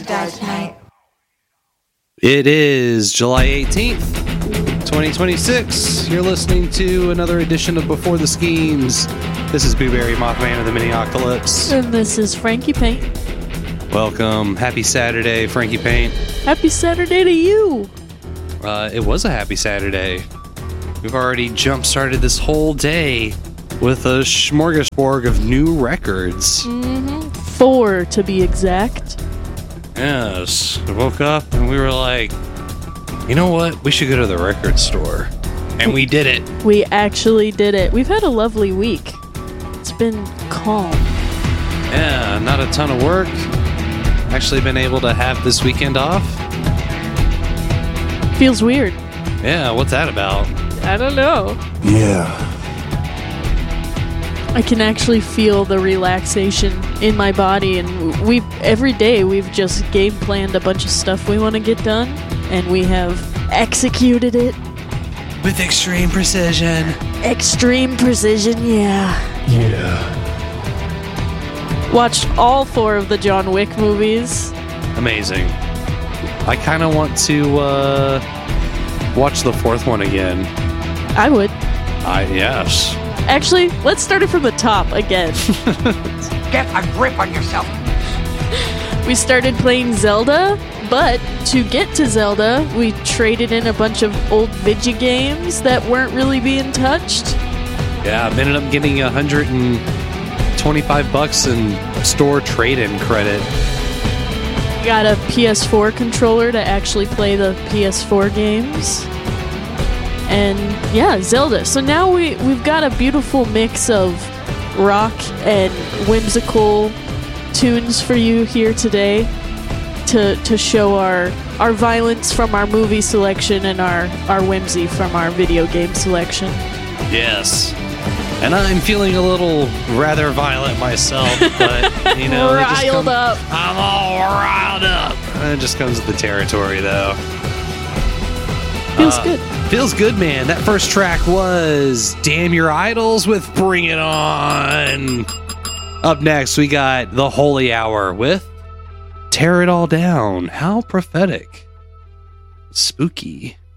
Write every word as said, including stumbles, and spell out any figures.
die tonight. It is July eighteenth, twenty twenty-six. You're listening to another edition of Before the Schemes. This is Blueberry Mothman of the Mini-Octolypse. And this is Frankie Paint. Welcome. Happy Saturday, Frankie Paint. Happy Saturday to you. Uh, it was a happy Saturday. We've already jump-started this whole day with a smorgasbord of new records. Mm-hmm. Four, to be exact. Yes. I woke up and we were like, you know what? We should go to the record store. And we did it. We actually did it. We've had a lovely week. It's been calm. Yeah, not a ton of work. Actually been able to have this weekend off. Feels weird. Yeah, what's that about? I don't know. Yeah. I can actually feel the relaxation in my body, and we every day we've just game planned a bunch of stuff we want to get done, and we have executed it with extreme precision. Extreme precision, yeah. Yeah. Watched all four of the John Wick movies. Amazing. I kind of want to uh, watch the fourth one again. I would. I yes. Actually, let's start it from the top again. Get a grip on yourself. We started playing Zelda, but to get to Zelda, we traded in a bunch of old Vidya games that weren't really being touched. Yeah, I ended up getting one hundred twenty-five bucks in store trade-in credit. Got a P S four controller to actually play the P S four games. And yeah, Zelda. So now we, we've got a beautiful mix of rock and whimsical tunes for you here today to to show our our violence from our movie selection and our, our whimsy from our video game selection. Yes. And I'm feeling a little rather violent myself, but you know, it just riled come, up. I'm all riled up. And it just comes with the territory, though. Feels uh, good. Feels good, man. That first track was Damn Your Idols with Bring It On. Up next, we got The Holy Hour with Tear It All Down. How prophetic. Spooky.